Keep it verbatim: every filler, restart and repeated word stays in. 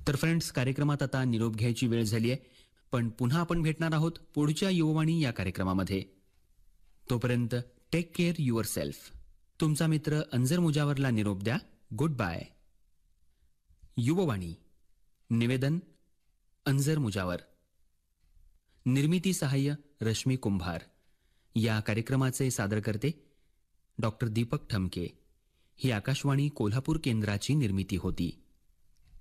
तर फ्रेंड्स, कार्यक्रमात आता निरोप घ्यायची वेळ झाली आहे, पण पुन्हा आपण भेटणार आहोत पुढच्या युववाणी या कार्यक्रमामध्ये. तोपर्यंत टेक केअर युअर सेल्फ. तुमचा मित्र अंजर मुजावरला निरोप द्या. Good bye. युववाणी. निवेदन अंजर मुजावर. निर्मिती सहाय्य रश्मी कुंभार. या कार्यक्रमाचे सादरकर्ते डॉक्टर दीपक ठमके. ही आकाशवाणी कोल्हापूर केंद्राची निर्मिती होती.